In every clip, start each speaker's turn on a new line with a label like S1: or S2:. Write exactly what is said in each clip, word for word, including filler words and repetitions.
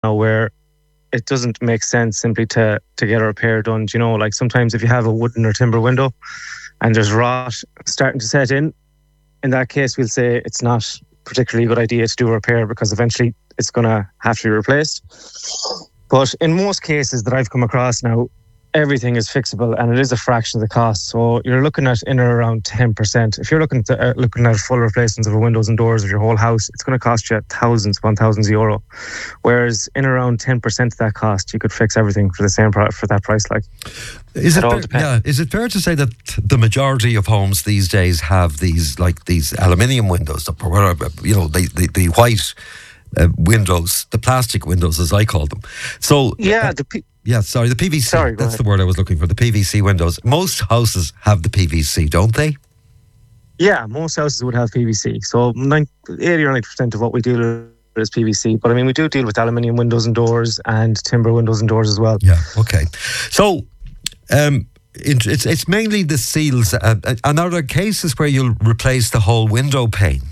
S1: where it doesn't make sense simply to to get a repair done. You know, like sometimes if you have a wooden or timber window and there's rot starting to set in, in that case we'll say it's not particularly a good idea to do a repair because eventually it's going to have to be replaced. But in most cases that I've come across now, everything is fixable and it is a fraction of the cost. So you're looking at in or around ten percent. If you're looking to, uh, looking at full replacements of the windows and doors of your whole house, it's going to cost you thousands upon thousands of euro. Whereas in around ten percent of that cost, you could fix everything for the same pro- for that price. Like,
S2: is it,
S1: it all
S2: fair,
S1: depends.
S2: yeah, is it fair to say that the majority of homes these days have these like these aluminium windows, or you know, the the, the white uh, windows, the plastic windows as I call them? So
S1: yeah,
S2: uh,
S1: the. P-
S2: Yeah, sorry, the P V C.
S1: Sorry,
S2: that's
S1: ahead.
S2: the word I was looking for, the P V C windows. Most houses have the P V C, don't they?
S1: Yeah, most houses would have P V C. So eighty or ninety percent of what we deal with is P V C. But I mean, we do deal with aluminium windows and doors and timber windows and doors as well.
S2: Yeah, okay. So um, it's it's mainly the seals. Uh, and are there cases where you'll replace the whole window pane?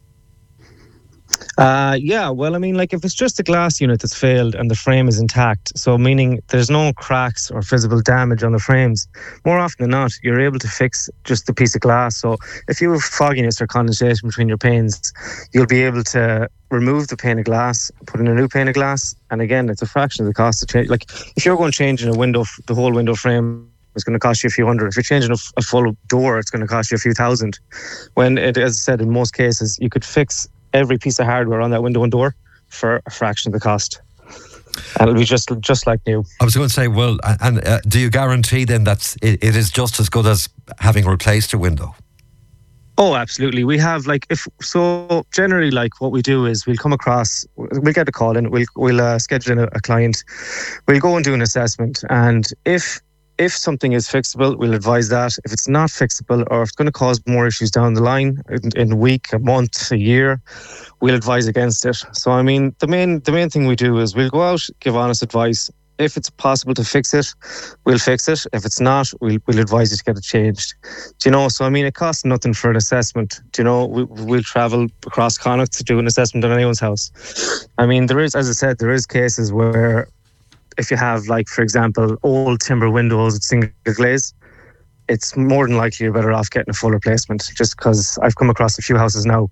S1: Uh, yeah, well, I mean, like if it's just a glass unit that's failed and the frame is intact, so meaning there's no cracks or visible damage on the frames, more often than not, you're able to fix just the piece of glass. So if you have fogginess or condensation between your panes, you'll be able to remove the pane of glass, put in a new pane of glass, and again, it's a fraction of the cost to change. Like if you're going changing a window, the whole window frame, it's going to cost you a few hundred. If you're changing a, a full door, it's going to cost you a few thousand. When it, as I said, in most cases, you could fix every piece of hardware on that window and door for a fraction of the cost, and it'll be just just like new.
S2: I was going to say, well, and uh, do you guarantee then that it, it is just as good as having replaced a window?
S1: Oh, absolutely. We have like if so. Generally, like what we do is we'll come across, we'll get a call in, we'll we'll uh, schedule in a, a client, we'll go and do an assessment, and if. If something is fixable, we'll advise that. If it's not fixable or if it's going to cause more issues down the line in, in a week, a month, a year, we'll advise against it. So, I mean, the main the main thing we do is we'll go out, give honest advice. If it's possible to fix it, we'll fix it. If it's not, we'll, we'll advise you to get it changed. Do you know? So, I mean, it costs nothing for an assessment. Do you know? We, we'll travel across Connacht to do an assessment on anyone's house. I mean, there is, as I said, there is cases where if you have, like, for example, old timber windows with single glaze, it's more than likely you're better off getting a full replacement, just because I've come across a few houses now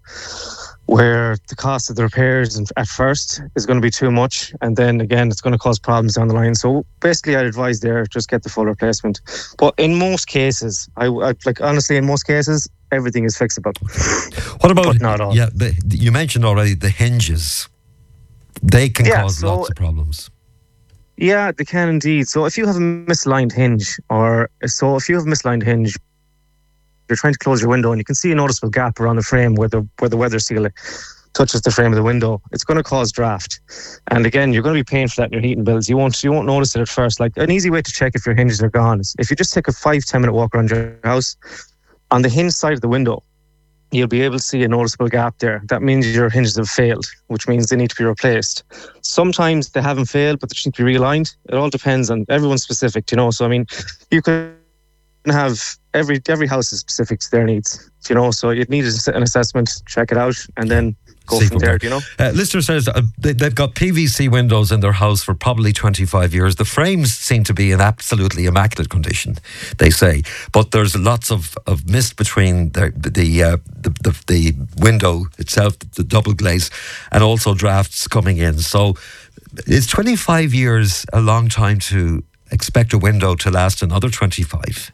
S1: where the cost of the repairs at first is going to be too much, and then again it's going to cause problems down the line. So basically I'd advise there, just get the full replacement. But in most cases, I, I like honestly in most cases everything is fixable.
S2: What about,
S1: but not all.
S2: Yeah, the, you mentioned already the hinges. They can
S1: yeah,
S2: cause
S1: so,
S2: lots of problems.
S1: Yeah, they can indeed. So if you have a misaligned hinge, or so if you have a misaligned hinge, you're trying to close your window and you can see a noticeable gap around the frame where the where the weather seal touches the frame of the window, it's going to cause draft. And again, you're going to be paying for that in your heating bills. You won't you won't notice it at first. Like an easy way to check if your hinges are gone is if you just take a five, ten minute walk around your house, on the hinge side of the window, you'll be able to see a noticeable gap there. That means your hinges have failed, which means they need to be replaced. Sometimes they haven't failed, but they just need to be realigned. It all depends on everyone's specific, you know. So I mean, you can have every every house is specific to their needs, you know. So you'd need an assessment, check it out, and then go
S2: See
S1: from there, you know.
S2: Uh, listener says uh, they, they've got P V C windows in their house for probably twenty-five years. The frames seem to be in absolutely immaculate condition, they say, but there's lots of, of mist between the the, uh, the the the window itself, the double glaze, and also drafts coming in. So is twenty-five years a long time to expect a window to last another twenty-five?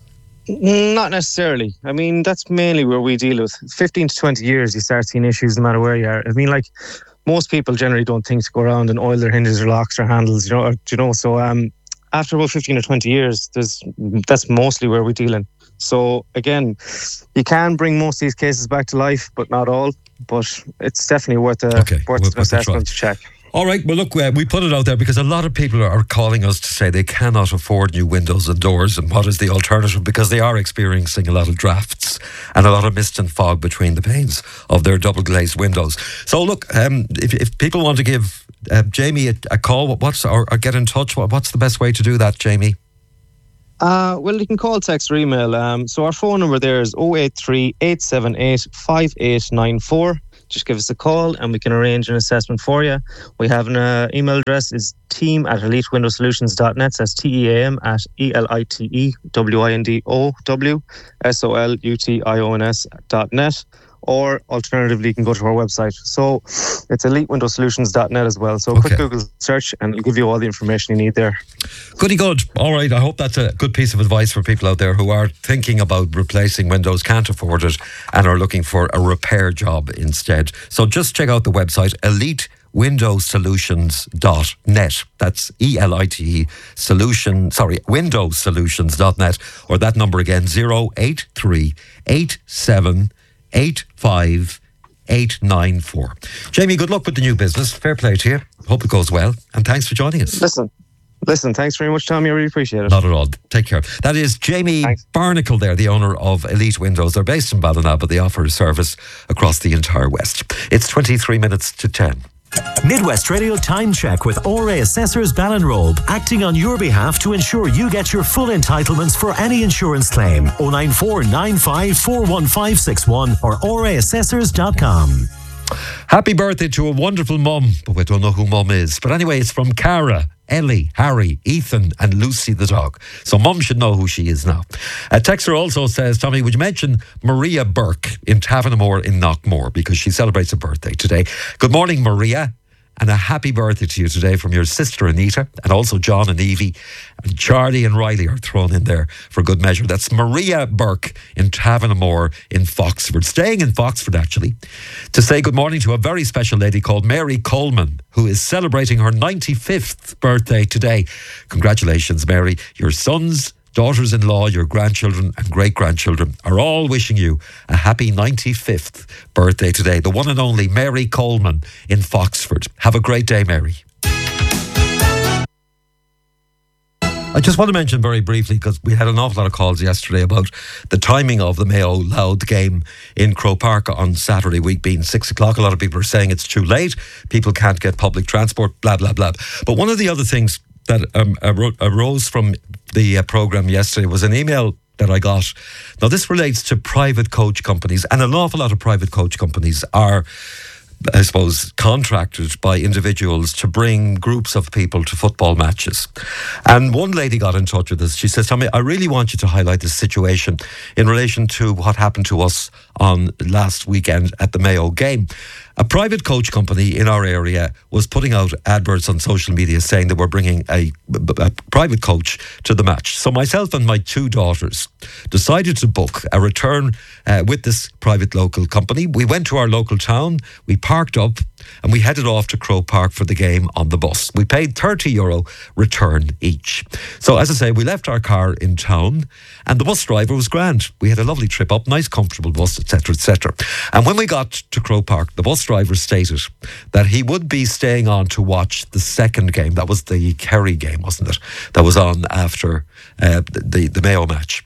S1: Not necessarily. I mean, that's mainly where we deal with. fifteen to twenty years, you start seeing issues no matter where you are. I mean, like, most people generally don't think to go around and oil their hinges or locks or handles, you know. Or, you know, so um, after about fifteen or twenty years, there's that's mostly where we're dealing. So again, you can bring most of these cases back to life, but not all. But it's definitely worth a
S2: okay,
S1: worth
S2: we'll
S1: an assessment to check.
S2: All right, well, look, uh, we put it out there because a lot of people are calling us to say they cannot afford new windows and doors, and what is the alternative, because they are experiencing a lot of drafts and a lot of mist and fog between the panes of their double glazed windows. So look, um, if, if people want to give uh, Jamie a, a call, what's or, or get in touch, what's the best way to do that, Jamie?
S1: Uh, well, you can call, text or email. Um, so our phone number there is oh eight three, eight seven eight, five eight nine four. just give us a call and we can arrange an assessment for you. We have an uh, email address is team at elite window solutions dot net. That's T E A M at E L I T E W I N D O W S O L U T I O N S dot net. Or alternatively, you can go to our website. So it's elite window solutions dot net as well. So a
S2: Okay.
S1: quick Google search and it'll give you all the information you need there.
S2: Goody good. All right. I hope that's a good piece of advice for people out there who are thinking about replacing windows, can't afford it, and are looking for a repair job instead. So just check out the website, elite window solutions dot net. That's E L I T E solution, sorry, window solutions dot net, or that number again, zero eight three eight seven eight five eight nine four. Jamie, good luck with the new business. Fair play to you. Hope it goes well. And thanks for joining us.
S1: Listen, listen, thanks very much, Tommy. I really appreciate it.
S2: Not at all. Take care. That is Jamie
S1: Thanks.
S2: Barnacle there, the owner of Elite Windows. They're based in Ballina, but they offer service across the entire West. It's twenty-three minutes to ten.
S3: Midwest Radio Time Check with O R A Assessors Ballinrobe, acting on your behalf to ensure you get your full entitlements for any insurance claim. oh nine four nine five four one five six one or O R A assessors dot com.
S2: Happy birthday to a wonderful mum, but we don't know who mum is. But anyway, it's from Cara, Ellie, Harry, Ethan and Lucy the dog. So mum should know who she is now. A texter also says, Tommy, would you mention Maria Burke in Tavernemore in Knockmore, because she celebrates a birthday today. Good morning, Maria, and a happy birthday to you today from your sister Anita, and also John and Evie, and Charlie and Riley are thrown in there for good measure. That's Maria Burke in Tavernemore in Foxford, staying in Foxford actually, to say good morning to a very special lady called Mary Coleman, who is celebrating her ninety-fifth birthday today. Congratulations, Mary. Your sons, daughters-in-law, your grandchildren and great-grandchildren are all wishing you a happy ninety-fifth birthday today. The one and only Mary Coleman in Foxford. Have a great day, Mary. I just want to mention very briefly, because we had an awful lot of calls yesterday about the timing of the Mayo Louth game in Croke Park on Saturday week being six o'clock. A lot of people are saying it's too late. People can't get public transport, blah, blah, blah. But one of the other things that um, arose from the uh, programme yesterday was an email that I got. Now, this relates to private coach companies, and an awful lot of private coach companies are, I suppose, contracted by individuals to bring groups of people to football matches. And one lady got in touch with us. She says, Tommy, I really want you to highlight this situation in relation to what happened to us on last weekend at the Mayo game. A private coach company in our area was putting out adverts on social media saying they were bringing a, a private coach to the match. So myself and my two daughters decided to book a return uh, with this private local company. We went to our local town, we parked up, and we headed off to Croke Park for the game on the bus. We paid thirty euro return each. So as I say, we left our car in town and the bus driver was grand. We had a lovely trip up, nice comfortable bus, et cetera, et cetera. And when we got to Croke Park, the bus driver stated that he would be staying on to watch the second game. That was the Kerry game, wasn't it? That was on after uh, the, the Mayo match.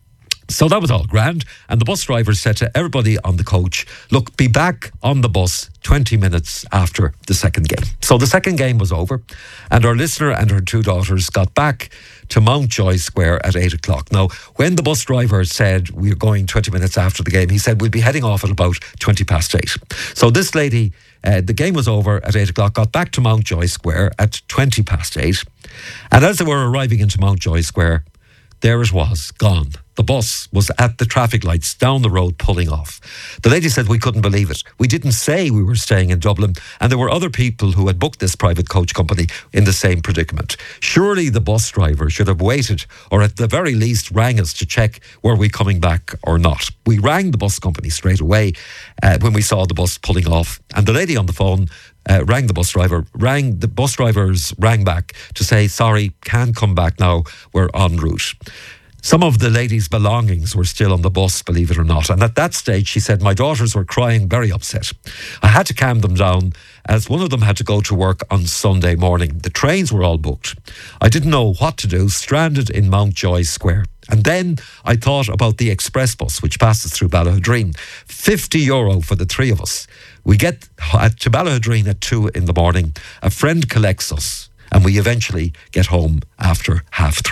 S2: So that was all grand, and the bus driver said to everybody on the coach, look, be back on the bus twenty minutes after the second game. So the second game was over, and our listener and her two daughters got back to Mountjoy Square at eight o'clock. Now, when the bus driver said we were going twenty minutes after the game, he said we'll be heading off at about twenty past eight. So this lady, uh, the game was over at eight o'clock, got back to Mountjoy Square at twenty past eight, and as they were arriving into Mountjoy Square, there it was, gone. The bus was at the traffic lights down the road pulling off. The lady said we couldn't believe it. We didn't say we were staying in Dublin, and there were other people who had booked this private coach company in the same predicament. Surely the bus driver should have waited, or at the very least rang us to check were we coming back or not. We rang the bus company straight away uh, when we saw the bus pulling off, and the lady on the phone Uh, rang the bus driver, rang the bus drivers rang back to say, sorry, can't come back now, we're en route. Some of the lady's belongings were still on the bus, believe it or not. And at that stage, she said, my daughters were crying, very upset. I had to calm them down, as one of them had to go to work on Sunday morning. The trains were all booked. I didn't know what to do, stranded in Mountjoy Square. And then I thought about the express bus, which passes through Ballahadreen. fifty euro for the three of us. We get to Ballahadreen at two in the morning. A friend collects us, and we eventually get home after half three.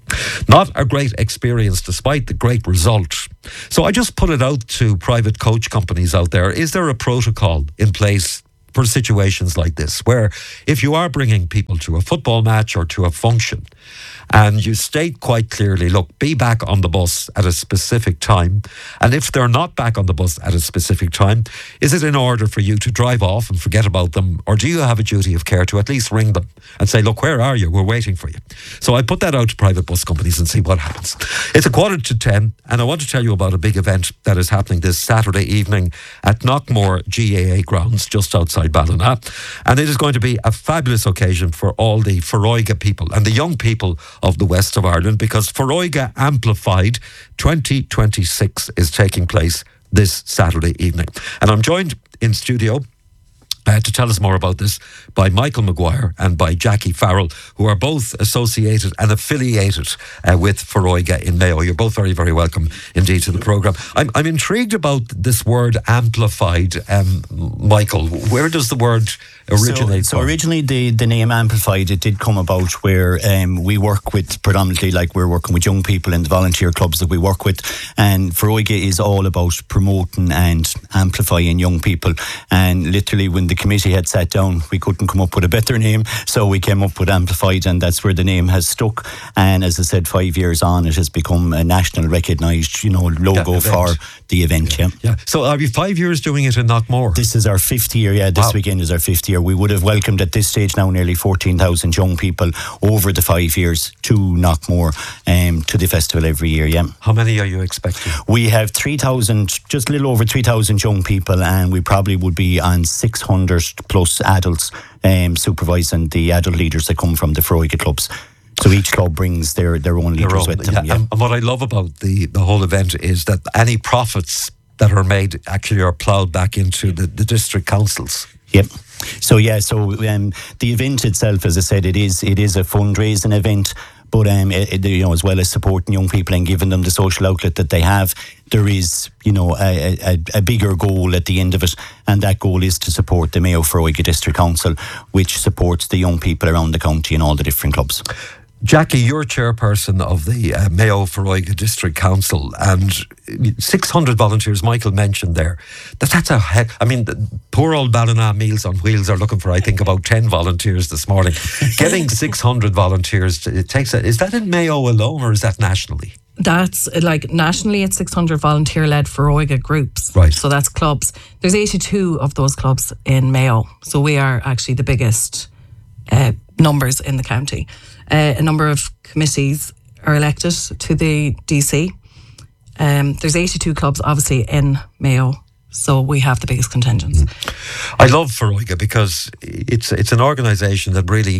S2: Not a great experience despite the great result. So I just put it out to private coach companies out there. Is there a protocol in place for situations like this, where if you are bringing people to a football match or to a function and you state quite clearly, look, be back on the bus at a specific time, and if they're not back on the bus at a specific time, is it in order for you to drive off and forget about them, or do you have a duty of care to at least ring them and say, look, where are you? We're waiting for you. So I put that out to private bus companies and see what happens. It's a quarter to ten, and I want to tell you about a big event that is happening this Saturday evening at Knockmore G A A grounds just outside Ballina, and it is going to be a fabulous occasion for all the Foróige people and the young people of the west of Ireland, because Foróige Amplified twenty twenty-six is taking place this Saturday evening. And I'm joined in studio Uh, to tell us more about this by Michael Maguire and by Jackie Farrell, who are both associated and affiliated uh, with Foróige in Mayo. You're both very, very welcome indeed to the programme. I'm, I'm intrigued about this word amplified. Um, Michael, where does the word originate
S4: so, so originally the, the name Amplified, it did come about where um, we work with predominantly, like we're working with young people in the volunteer clubs that we work with, and Foróige is all about promoting and amplifying young people. And literally when the committee had sat down, we couldn't come up with a better name, so we came up with Amplified, and that's where the name has stuck. And as I said, five years on, it has become a national recognised, you know, logo yeah, for the event. Yeah.
S2: yeah. So are you five years doing it in Knockmore?
S4: This is our fifth year. Yeah, this wow. weekend is our fifth year. We would have welcomed at this stage now nearly fourteen thousand young people over the five years to Knockmore, um, to the festival every year. Yeah.
S2: How many are you expecting?
S4: We have three thousand, just a little over three thousand young people, and we probably would be on six hundred plus adults um, supervising the adult leaders that come from the Foróige clubs. So each club brings their, their own leaders their own, with them.
S2: Yeah. Yeah. And what I love about the, the whole event is that any profits that are made actually are ploughed back into the, the district councils.
S4: Yep. So yeah, so um, the event itself, as I said, it is it is a fundraising event. But um, it, you know, as well as supporting young people and giving them the social outlet that they have, there is, you know, a, a, a bigger goal at the end of it, and that goal is to support the Mayo Foróige District Council, which supports the young people around the county and all the different clubs.
S2: Jackie, you're chairperson of the uh, Mayo Foróige District Council, and six hundred volunteers, Michael mentioned there. That, that's a heck. I mean, the poor old Ballina Meals on Wheels are looking for, I think, about ten volunteers this morning. Getting six hundred volunteers, it takes a, is that in Mayo alone, or is that nationally?
S5: That's like nationally, it's six hundred volunteer-led Foróige groups.
S2: Right.
S5: So that's clubs. There's eighty-two of those clubs in Mayo. So we are actually the biggest uh, numbers in the county. Uh, a number of committees are elected to the D C. Um, there's eighty-two clubs, obviously, in Mayo, so we have the biggest contingents.
S2: I love Foróige because it's it's an organisation that really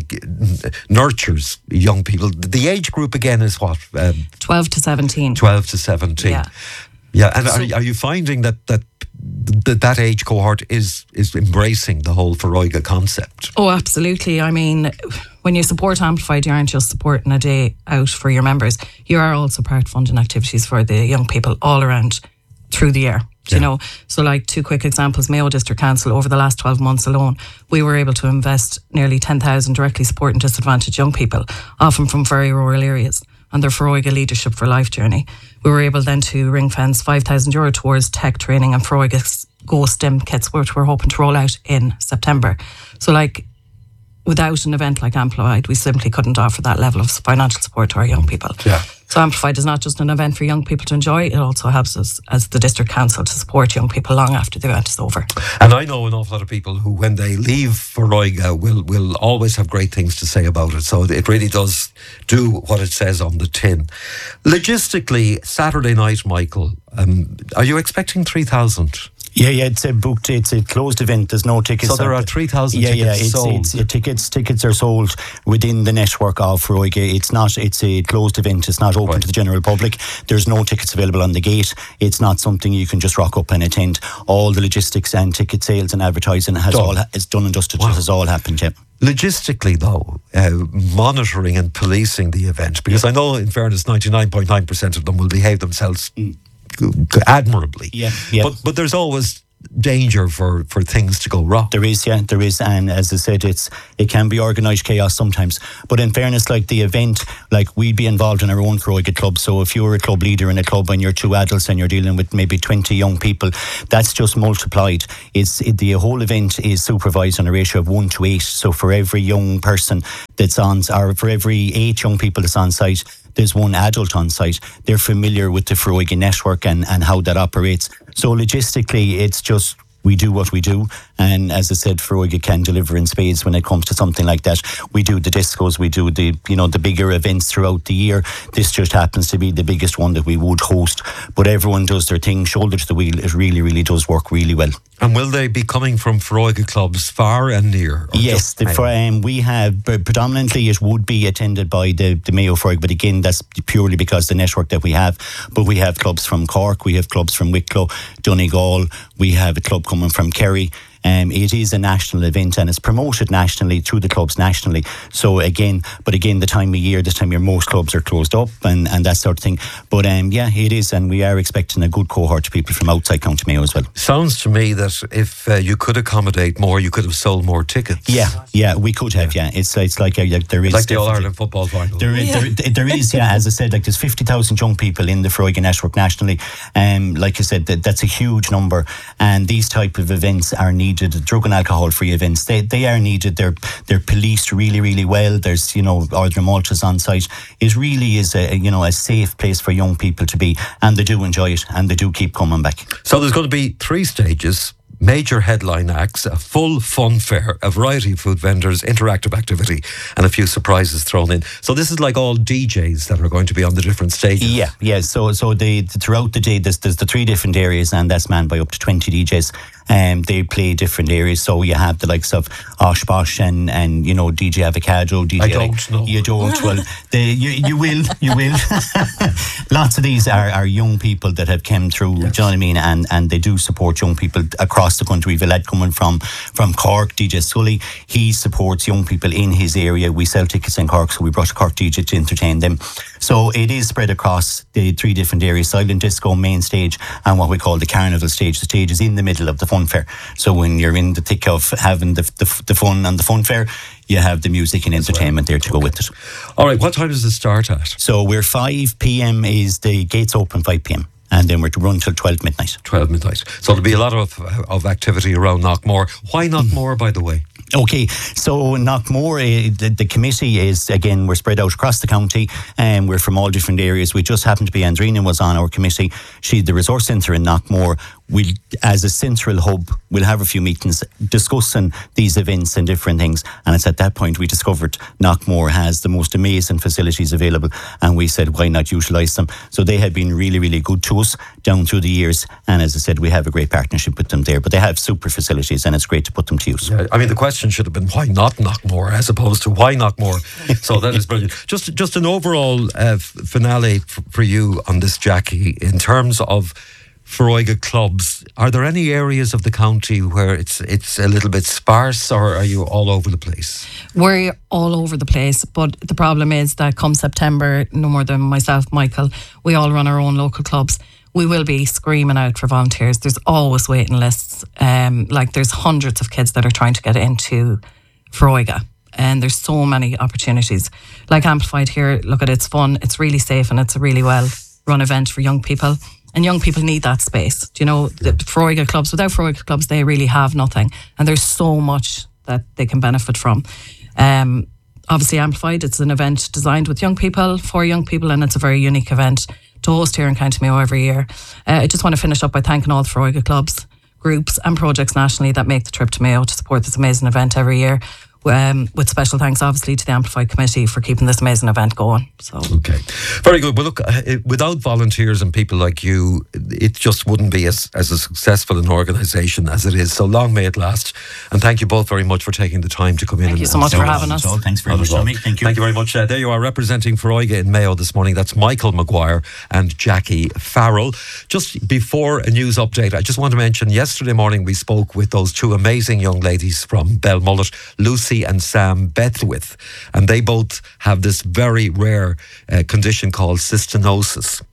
S2: nurtures young people. The age group again is what? Um,
S5: twelve to seventeen.
S2: twelve to seventeen.
S5: Yeah.
S2: Yeah, and
S5: so,
S2: are, are you finding that that that that age cohort is is embracing the whole Foróige concept?
S5: Oh, absolutely. I mean, when you support Amplified, you aren't just supporting a day out for your members. You are also part funding activities for the young people all around through the year. Yeah. You know, so like two quick examples, Mayo District Council, over the last twelve months alone, we were able to invest nearly ten thousand directly supporting disadvantaged young people, often from very rural areas, on their Foróige Leadership for Life journey. We were able then to ring fence five thousand euro towards tech training and Foróige Go STEM kits, which we're hoping to roll out in September. So like, without an event like Amplified, we simply couldn't offer that level of financial support to our young people.
S2: Yeah.
S5: So Amplified is not just an event for young people to enjoy, it also helps us as the District Council to support young people long after the event is over.
S2: And I know an awful lot of people who, when they leave Foróige, will, will always have great things to say about it. So it really does do what it says on the tin. Logistically, Saturday night, Michael, um, are you expecting three thousand?
S4: Yeah, yeah, it's a booked, it's a closed event. There's no tickets.
S2: So there are three thousand
S4: yeah,
S2: tickets
S4: yeah, it's,
S2: sold.
S4: It's, it's, tickets, tickets are sold within the network of Foróige. It's not. It's a closed event. It's not open right. to the general public. There's no tickets available on the gate. It's not something you can just rock up and attend. All the logistics and ticket sales and advertising has done. all it's done and dusted. Wow. It has all happened. Yeah.
S2: Logistically, though, uh, monitoring and policing the event, because yeah. I know, in fairness, ninety-nine point nine percent of them will behave themselves mm. admirably.
S4: Yeah, yeah.
S2: But but there's always danger for, for things to go wrong.
S4: There is, yeah, there is, and as I said, it's it can be organised chaos sometimes. But in fairness, like the event, like we'd be involved in our own Croaga club. So if you're a club leader in a club and you're two adults and you're dealing with maybe twenty young people, that's just multiplied. It's it, the whole event is supervised on a ratio of one to eight. So for every young person that's on, or for every eight young people that's on site, there's one adult on site. They're familiar with the Foróige network and, and how that operates. So logistically, it's just, we do what we do. And as I said, Foróige can deliver in spades when it comes to something like that. We do the discos, we do the, you know, the bigger events throughout the year. This just happens to be the biggest one that we would host. But everyone does their thing, shoulder to the wheel. It really, really does work really well.
S2: And will they be coming from Foróige clubs far and near?
S4: Yes, the, for, um, we have, predominantly it would be attended by the, the Mayo Foróige, but again, that's purely because the network that we have. But we have clubs from Cork, we have clubs from Wicklow, Donegal, we have a club coming from Kerry. Um, it is a national event and it's promoted nationally through the clubs nationally. So again, but again, the time of year, this time of year, most clubs are closed up and, and that sort of thing. But um, yeah, it is, and we are expecting a good cohort of people from outside County Mayo as well.
S2: Sounds to me that if uh, you could accommodate more, you could have sold more tickets.
S4: Yeah, yeah, we could have. Yeah, yeah. it's it's like, uh, like there is
S2: like the All Ireland football final.
S4: There, yeah. there, there is, yeah. As I said, like there's fifty thousand young people in the Foróige network nationally. Um, like I said, that, that's a huge number, and these type of events are needed. Drug and alcohol free events, they they are needed. They're they're policed really really well. There's, you know, Ardra Maltas on site. It really is a, you know, a safe place for young people to be, and they do enjoy it and they do keep coming back.
S2: So there's going to be three stages. Major headline acts, a full fun fair, a variety of food vendors, interactive activity, and a few surprises thrown in. So this is like all D Js that are going to be on the different stages.
S4: Yeah, yeah. So so the, the throughout the day, there's, there's the three different areas, and that's manned by up to twenty D Js. Um, they play different areas. So you have the likes of Osh Bosh and, and you know, D J Avocado, D J.
S2: I don't know.
S4: You don't. Well, the, you you will, you will. Lots of these are, are young people that have come through. Yes. Do you know what I mean? And and they do support young people across the country. We've a lad coming from from Cork, D J Sully. He supports young people in his area. We sell tickets in Cork, so we brought a Cork D J to entertain them. So it is spread across the three different areas: silent disco, main stage, and what we call the carnival stage. The stage is in the middle of the fun fair. So when you're in the thick of having the the, the fun and the fun fair, you have the music and entertainment there to go with it.
S2: All right, what time does it start at?
S4: So we're five p.m. is the gates open, five p.m. and then we're to run till twelve midnight.
S2: twelve midnight. So there'll be a lot of of activity around Knockmore. Why Knockmore, by the way?
S4: Okay, so Knockmore, uh, the, the committee is, again, we're spread out across the county, and um, we're from all different areas. We just happened to be, Andrina was on our committee. She's the resource centre in Knockmore. We'll, as a central hub, we'll have a few meetings discussing these events and different things. And it's at that point we discovered Knockmore has the most amazing facilities available, and we said, why not utilise them? So they have been really, really good to us down through the years. And as I said, we have a great partnership with them there. But they have super facilities, and it's great to put them to use.
S2: Yeah, I mean, the question should have been why not Knockmore as opposed to why Knockmore. So that is brilliant. Just, just an overall uh, finale f- for you on this, Jackie, in terms of Foróige clubs. Are there any areas of the county where it's it's a little bit sparse, or are you all over the place?
S5: We're all over the place, but the problem is that come September, no more than myself, Michael, we all run our own local clubs. We will be screaming out for volunteers. There's always waiting lists. Um, like there's hundreds of kids that are trying to get into Foróige, and there's so many opportunities. Like Amplified here, look at it, it's fun, it's really safe, and it's a really well run event for young people. And young people need that space. Do you know, the Foróige clubs, without Foróige clubs, they really have nothing. And there's so much that they can benefit from. Um, obviously, Amplified, it's an event designed with young people, for young people, and it's a very unique event to host here in County Mayo every year. Uh, I just want to finish up by thanking all the Foróige clubs, groups and projects nationally that make the trip to Mayo to support this amazing event every year. Um, with special thanks, obviously, to the Amplified Committee for keeping this amazing event going. So,
S2: okay, very good. Well, look, uh, it, without volunteers and people like you, it just wouldn't be as, as a successful an organisation as it is. So long may it last. And thank you both very much for taking the time to come in.
S5: Thank
S2: and,
S5: you so much for having us.
S4: Thanks very much, Tommy. Thank you.
S2: Thank you very much. Uh, there you are, representing Foróige in Mayo this morning. That's Michael Maguire and Jackie Farrell. Just before a news update, I just want to mention yesterday morning we spoke with those two amazing young ladies from Belmullet, Lucy and Sam Bethwith, and they both have this very rare uh, condition called cystinosis.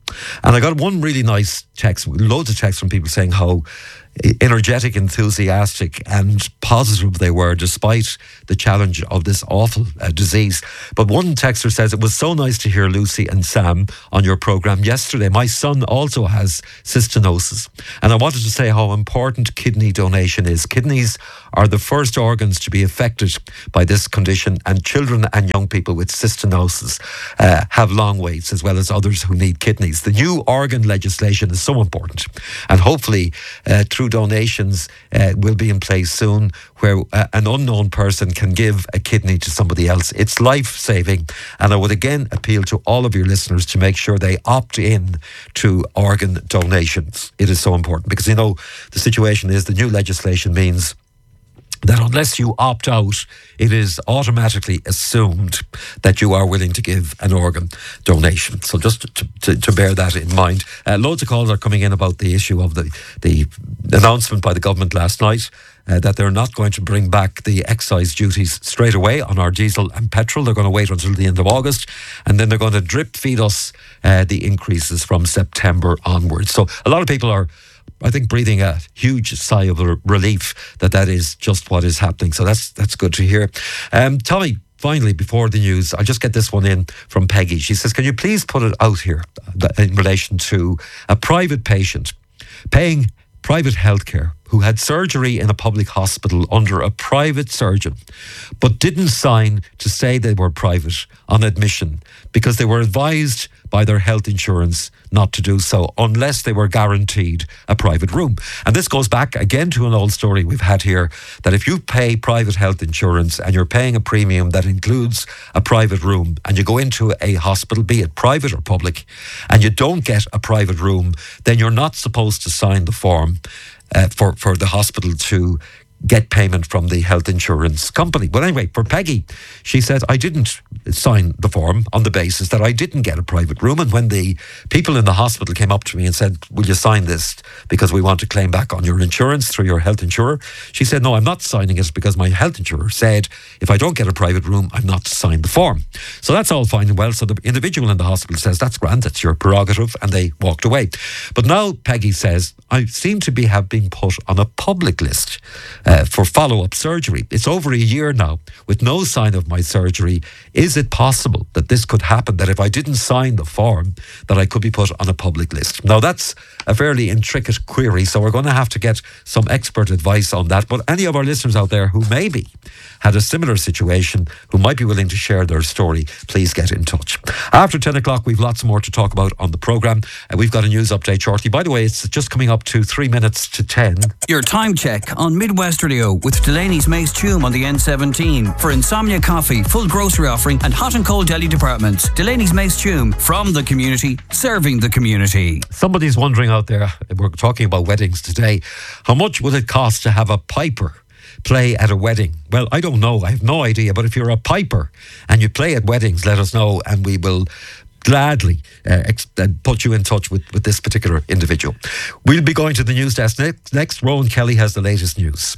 S2: And I got one really nice text, loads of texts from people saying how energetic, enthusiastic and positive they were despite the challenge of this awful uh, disease. But one texter says, it was so nice to hear Lucy and Sam on your programme yesterday. My son also has cystinosis, and I wanted to say how important kidney donation is. Kidneys are the first organs to be affected by this condition, and children and young people with cystinosis uh, have long waits, as well as others who need kidneys. The new organ legislation is so important, and hopefully uh, through donations uh, will be in place soon, where uh, an unknown person can give a kidney to somebody else. It's life-saving, and I would again appeal to all of your listeners to make sure they opt in to organ donations. It is so important, because, you know, the situation is the new legislation means that unless you opt out, it is automatically assumed that you are willing to give an organ donation. So just to, to, to bear that in mind. Uh, loads of calls are coming in about the issue of the, the announcement by the government last night uh, that they're not going to bring back the excise duties straight away on our diesel and petrol. They're going to wait until the end of August, and then they're going to drip feed us uh, the increases from September onwards. So a lot of people are, I think, breathing a huge sigh of relief that that is just what is happening. So that's that's good to hear. Um, Tommy, finally, before the news, I'll just get this one in from Peggy. She says, can you please put it out here in relation to a private patient paying private healthcare who had surgery in a public hospital under a private surgeon, but didn't sign to say they were private on admission because they were advised by their health insurance not to do so unless they were guaranteed a private room. And this goes back again to an old story we've had here, that if you pay private health insurance and you're paying a premium that includes a private room, and you go into a hospital, be it private or public, and you don't get a private room, then you're not supposed to sign the form uh, for, for the hospital to get payment from the health insurance company. But anyway, for Peggy, she said, I didn't sign the form on the basis that I didn't get a private room. And when the people in the hospital came up to me and said, will you sign this because we want to claim back on your insurance through your health insurer? She said, no, I'm not signing it because my health insurer said if I don't get a private room, I'm not to sign the form. So that's all fine and well. So the individual in the hospital says, that's grand, that's your prerogative, and they walked away. But now Peggy says, I seem to be have been put on a public list uh, for follow-up surgery. It's over a year now with no sign of my surgery. Is it possible that this could happen, that if I didn't sign the form, that I could be put on a public list? Now, that's a fairly intricate query, so we're going to have to get some expert advice on that. But any of our listeners out there who maybe had a similar situation, who might be willing to share their story, please get in touch. After ten o'clock, we've lots more to talk about on the programme. And we've got a news update shortly. By the way, it's just coming up to three minutes to ten.
S6: Your time check on Midwest Radio with Delaney's Mace Tume on the N seventeen. For Insomnia Coffee, full grocery offering and hot and cold deli departments. Delaney's Mace Tume, from the community, serving the community.
S2: Somebody's wondering out there, we're talking about weddings today, how much would it cost to have a piper play at a wedding? Well, I don't know. I have no idea. But if you're a piper and you play at weddings, let us know and we will gladly uh, ex- uh, put you in touch with, with this particular individual. We'll be going to the news desk next. Next, Rowan Kelly has the latest news.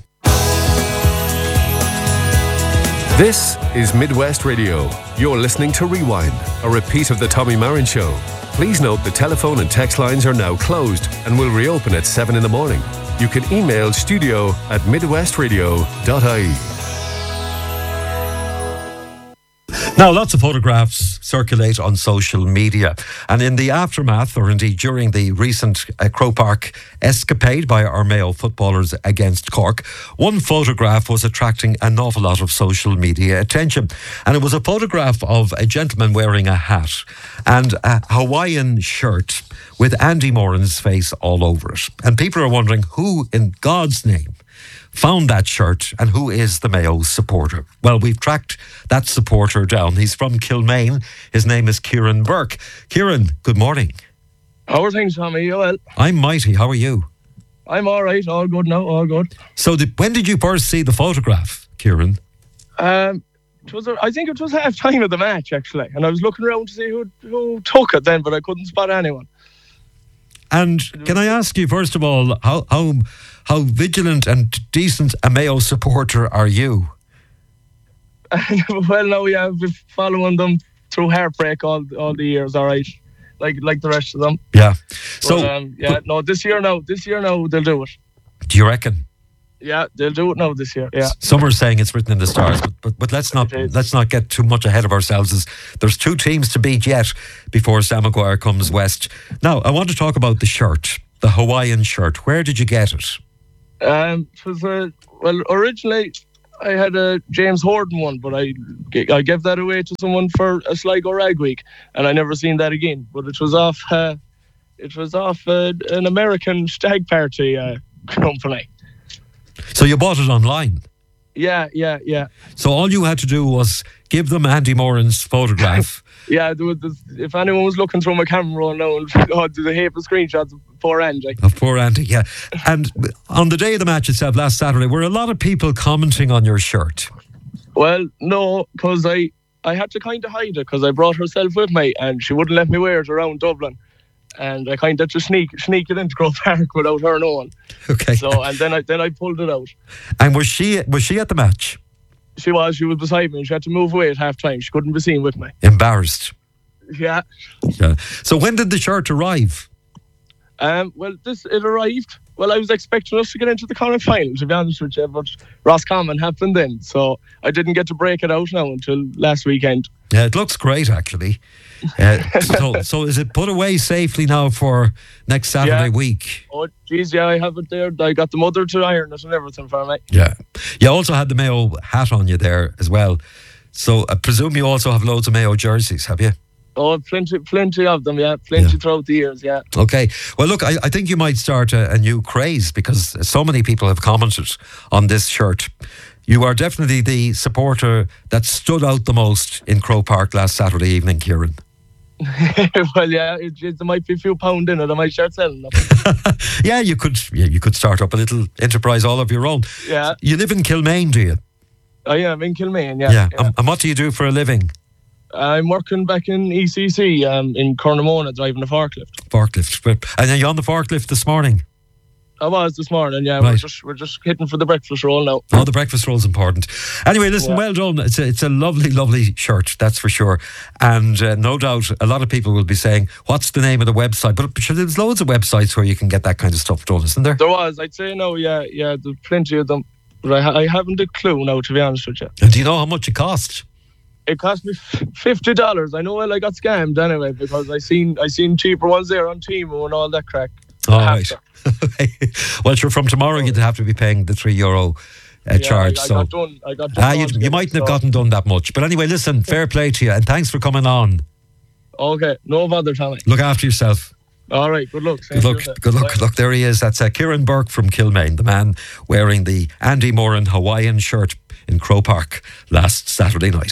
S7: This is Midwest Radio. You're listening to Rewind, a repeat of the Tommy Marin Show. Please note the telephone and text lines are now closed and will reopen at seven in the morning. You can email studio at midwestradio dot I E.
S2: Now, lots of photographs circulate on social media, and in the aftermath, or indeed during the recent uh, Croke Park escapade by our Mayo footballers against Cork, one photograph was attracting an awful lot of social media attention. And it was a photograph of a gentleman wearing a hat and a Hawaiian shirt with Andy Moran's face all over it. And people are wondering who in God's name found that shirt and who is the Mayo supporter. Well, we've tracked that supporter down. He's from Kilmaine. His name is Kieran Burke. Kieran, good morning.
S8: How are things, Tommy? You well?
S2: I'm mighty. How are you?
S8: I'm all right. All good now. All good.
S2: So did, when did you first see the photograph, Kieran?
S8: Um, it was. I think it was half time of the match, actually. And I was looking around to see who who took it then, but I couldn't spot anyone.
S2: And can I ask you, first of all, how how how vigilant and decent a Mayo supporter are you?
S8: Well, no, yeah, I've been following them through heartbreak all all the years, all right. like like the rest of them.
S2: Yeah.
S8: But,
S2: So,
S8: um, yeah, no, this year now, this year now they'll do it.
S2: do you reckon?
S8: Yeah, they'll do it now this year. Yeah.
S2: Some are saying it's written in the stars, but but, but let's not
S8: It is.
S2: let's not get too much ahead of ourselves. As there's two teams to beat yet before Sam Maguire comes west. Now, I want to talk about the shirt, the Hawaiian shirt. Where did you get it?
S8: Um, it was a, well, originally I had a James Horton one, but I I gave that away to someone for a Sligo Rag Week, and I never seen that again. But it was off, uh, it was off uh, an American stag party uh, company.
S2: So you bought it online.
S8: Yeah, yeah, yeah.
S2: So all you had to do was give them Andy Moran's photograph.
S8: Yeah, there was this, if anyone was looking through my camera roll now, oh, do they hate the screenshots of poor Andy?
S2: Of poor Andy, yeah. And on the day of the match itself, last Saturday, were a lot of people commenting on your shirt?
S8: Well, no, because I, I had to kind of hide it because I brought herself with me and she wouldn't let me wear it around Dublin. And I kind of just sneak sneak it into Grove Park without her knowing.
S2: Okay.
S8: So, and then I then I pulled it out.
S2: And was she was she at the match?
S8: She was, she was beside me. She had to move away at half time. She couldn't be seen with me.
S2: Embarrassed.
S8: Yeah.
S2: Yeah. So when did the shirt arrive?
S8: Um, well, this it arrived. Well, I was expecting us to get into the Connacht final, to be honest with you, but Roscommon happened then, so I didn't get to break it out now until last weekend.
S2: Yeah, it looks great actually. Uh, so, so is it put away safely now for next Saturday
S8: Yeah.
S2: week?
S8: Oh, geez, yeah, I have it there. I got the mother to iron it and everything for me.
S2: Yeah. You also had the Mayo hat on you there as well. So I presume you also have loads of Mayo jerseys, have you?
S8: Oh, plenty, plenty of them, yeah, plenty
S2: Yeah.
S8: throughout the years, yeah.
S2: Okay. Well, look, I, I think you might start a, a new craze because so many people have commented on this shirt. You are definitely the supporter that stood out the most in Croke Park last Saturday evening, Kieran.
S8: Well, yeah, it, it, there might be a few pound in it. I might start selling them.
S2: Yeah, you could. Yeah, you could start up a little enterprise all of your own.
S8: Yeah.
S2: You live in Kilmaine, do you?
S8: I am in Kilmaine, yeah.
S2: Yeah.
S8: yeah.
S2: Um, and what do you do for a living?
S8: I'm working back in E C C um, in Cornamona, driving a forklift.
S2: Forklift. And are you on the forklift this morning?
S8: I was this morning, yeah.
S2: Right.
S8: We're just we're just hitting for the breakfast roll now.
S2: Oh, the breakfast roll is important. Anyway, listen,
S8: Yeah.
S2: well done. It's a, it's a lovely, lovely shirt, that's for sure. And uh, no doubt a lot of people will be saying, what's the name of the website? But sure, there's loads of websites where you can get that kind of stuff done, isn't there?
S8: There was, I'd say no, yeah, yeah. There's plenty of them, but I, ha- I haven't a clue now, to be honest with you.
S2: And do you know how much it cost?
S8: It cost me fifty dollars. I know well I got scammed anyway because I seen I seen cheaper ones there on Temu and all that crack.
S2: All
S8: I have
S2: right.
S8: to.
S2: Well, sure, from tomorrow you'd have to be paying the three euro uh,
S8: Yeah,
S2: charge.
S8: I, I
S2: so
S8: got done. I got done
S2: ah, you, you
S8: altogether,
S2: mightn't have
S8: so-
S2: gotten done that much. But anyway, listen, fair play to you. And thanks for coming on.
S8: Okay, no bother, Tommy.
S2: Look after yourself.
S8: All right, good luck.
S2: Good luck, good luck, good luck. There he is. That's uh, Kieran Burke from Kilmaine, the man wearing the Andy Moran Hawaiian shirt in Croke Park last Saturday night.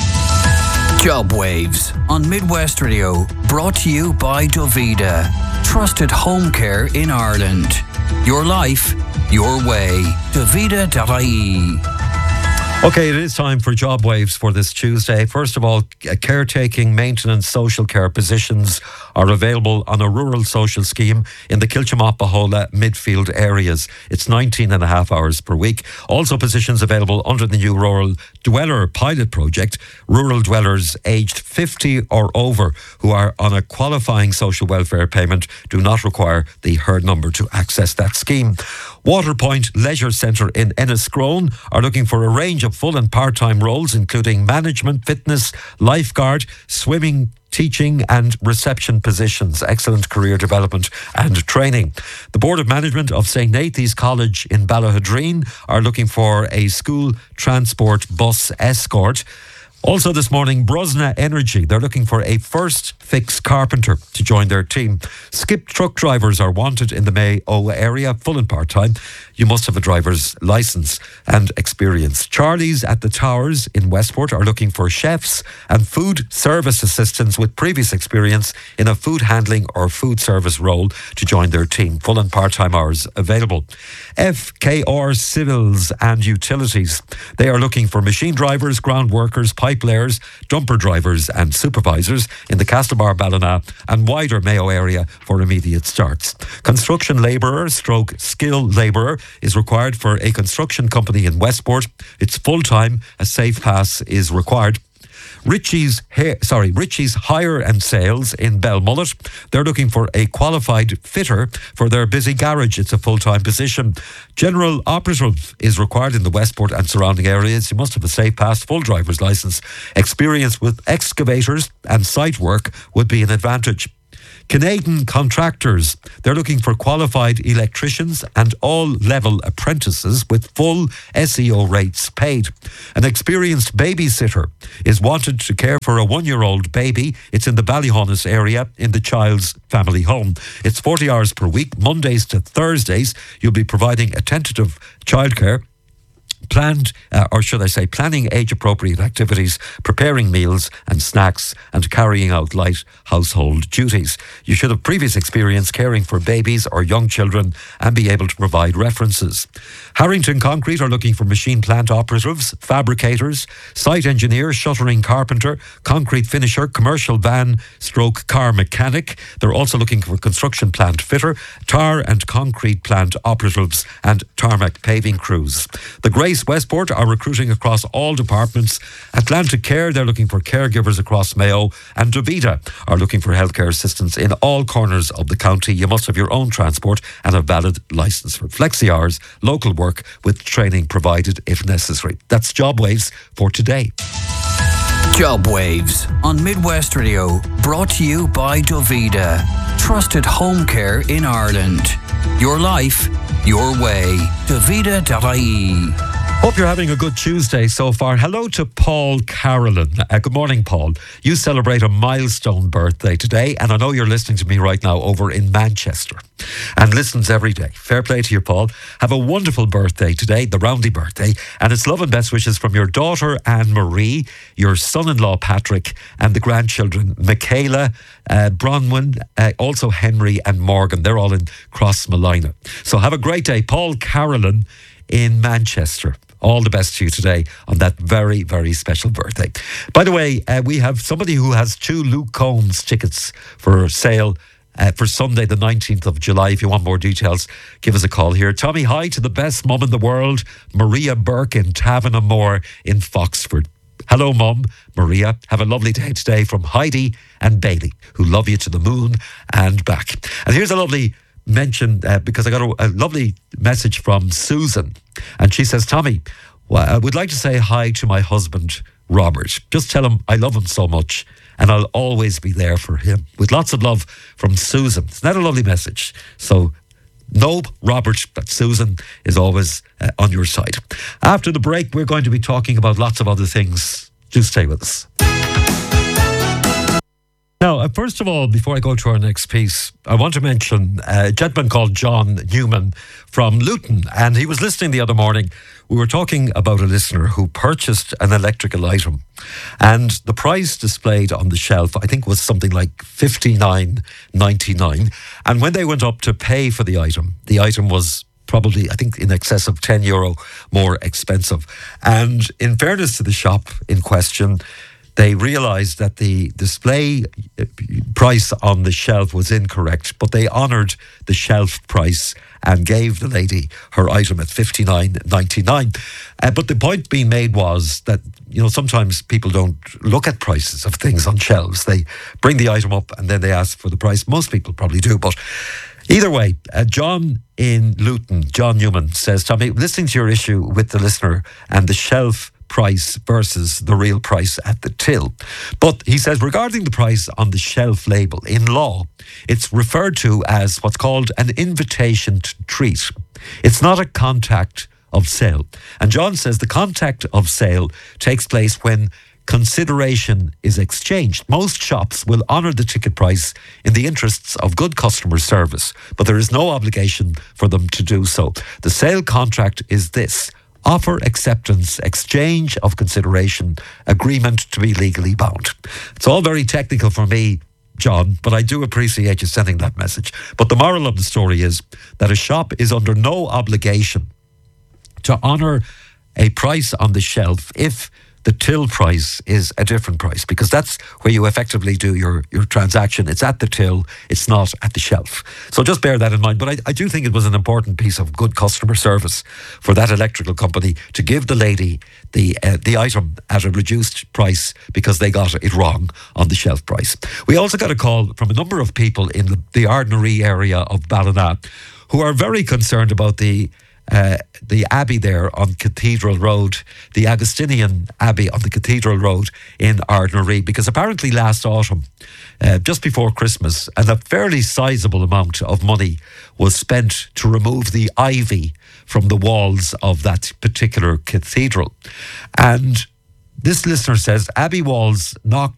S6: Job Waves on Midwest Radio, brought to you by Dovida. Trusted home care in Ireland. Your life, your way. Dovida dot I E.
S2: Okay, it is time for Job Waves for this Tuesday. First of all, caretaking, maintenance, social care positions are available on a rural social scheme in the Kilchamapahola midfield areas. It's nineteen and a half hours per week. Also positions available under the new Rural Dweller Pilot Project. Rural dwellers aged fifty or over who are on a qualifying social welfare payment do not require the herd number to access that scheme. Waterpoint Leisure Centre in Enniscrone are looking for a range of full and part-time roles, including management, fitness, lifeguard, swimming, teaching and reception positions. Excellent career development and training. The Board of Management of Saint Nathan's College in Ballahadreen are looking for a school transport bus escort. Also this morning, Brosna Energy, they're looking for a first fix carpenter to join their team. Skip truck drivers are wanted in the Mayo area, full and part-time. You must have a driver's licence and experience. Charlie's at the Towers in Westport are looking for chefs and food service assistants with previous experience in a food handling or food service role to join their team. Full and part-time hours available. F K R Civils and Utilities, they are looking for machine drivers, ground workers, pipe layers, dumper drivers and supervisors in the Castlebar, Ballina and wider Mayo area for immediate starts. Construction labourer stroke skilled labourer is required for a construction company in Westport. It's full-time. A safe pass is required. Richie's hair, sorry, Richie's Hire and Sales in Belmullet. They're looking for a qualified fitter for their busy garage. It's a full-time position. General operative is required in the Westport and surrounding areas. You must have a safe pass, full driver's licence. Experience with excavators and site work would be an advantage. Canadian Contractors, they're looking for qualified electricians and all-level apprentices with full S E O rates paid. An experienced babysitter is wanted to care for a one-year-old baby. It's in the Ballyhonus area in the child's family home. It's forty hours per week, Mondays to Thursdays. You'll be providing a tentative childcare. Planned, uh, or should I say, planning age-appropriate activities, preparing meals and snacks, and carrying out light household duties. You should have previous experience caring for babies or young children and be able to provide references. Harrington Concrete are looking for machine plant operatives, fabricators, site engineer, shuttering carpenter, concrete finisher, commercial van stroke car mechanic. They're also looking for construction plant fitter, tar and concrete plant operatives, and tarmac paving crews. The Grace Westport are recruiting across all departments. Atlantic Care, they're looking for caregivers across Mayo. And Dovita are looking for healthcare assistance in all corners of the county. You must have your own transport and a valid licence for flexi hours, local work with training provided if necessary. That's Job Waves for today.
S6: Job Waves on Midwest Radio, brought to you by Dovita. Trusted home care in Ireland. Your life, your way. Dovita dot I E.
S2: Hope you're having a good Tuesday so far. Hello to Paul Carolyn. Uh, good morning, Paul. You celebrate a milestone birthday today, and I know you're listening to me right now over in Manchester and listens every day. Fair play to you, Paul. Have a wonderful birthday today, the roundy birthday, and it's love and best wishes from your daughter Anne-Marie, your son-in-law Patrick, and the grandchildren Michaela, uh, Bronwyn, uh, also Henry and Morgan. They're all in Crossmolina. So have a great day. Paul Carolyn in Manchester. All the best to you today on that very, very special birthday. By the way, uh, we have somebody who has two Luke Combs tickets for sale uh, for Sunday, the nineteenth of July. If you want more details, give us a call here. Tommy, hi to the best mum in the world, Maria Burke in Tavenamore in Foxford. Hello, Mum. Maria, have a lovely day today from Heidi and Bailey, who love you to the moon and back. And here's a lovely mention, uh, because I got a, a lovely message from Susan, and she says, Tommy, well, I would like to say hi to my husband Robert. Just tell him I love him so much and I'll always be there for him. With lots of love from Susan. Isn't that a lovely message? So no, Robert, but Susan is always uh, on your side. After the break, we're going to be talking about lots of other things. Do stay with us. Now, uh, first of all, before I go to our next piece, I want to mention uh, a gentleman called John Newman from Luton, and he was listening the other morning. We were talking about a listener who purchased an electrical item, and the price displayed on the shelf, I think, was something like fifty-nine ninety-nine. And when they went up to pay for the item, the item was probably, I think, in excess of ten euro more expensive. And in fairness to the shop in question, they realised that the display price on the shelf was incorrect, but they honoured the shelf price and gave the lady her item at fifty-nine ninety-nine. Uh, but the point being made was that, you know, sometimes people don't look at prices of things on shelves. They bring the item up and then they ask for the price. Most people probably do, but either way, uh, John in Luton, John Newman, says, Tommy, listening to your issue with the listener and the shelf price versus the real price at the till. But he says, regarding the price on the shelf label, in law, it's referred to as what's called an invitation to treat. It's not a contract of sale. And John says the contract of sale takes place when consideration is exchanged. Most shops will honour the ticket price in the interests of good customer service, but there is no obligation for them to do so. The sale contract is this: offer, acceptance, exchange of consideration, agreement to be legally bound. It's all very technical for me, John, but I do appreciate you sending that message. But the moral of the story is that a shop is under no obligation to honour a price on the shelf if the till price is a different price, because that's where you effectively do your, your transaction. It's at the till, it's not at the shelf. So just bear that in mind. But I, I do think it was an important piece of good customer service for that electrical company to give the lady the uh, the item at a reduced price because they got it wrong on the shelf price. We also got a call from a number of people in the, the Ardnaree area of Ballina who are very concerned about the Uh, the abbey there on Cathedral Road, the Augustinian Abbey on the Cathedral Road in Ardnaree, because apparently last autumn, uh, just before Christmas, and a fairly sizable amount of money was spent to remove the ivy from the walls of that particular cathedral. And this listener says, Abbey walls knock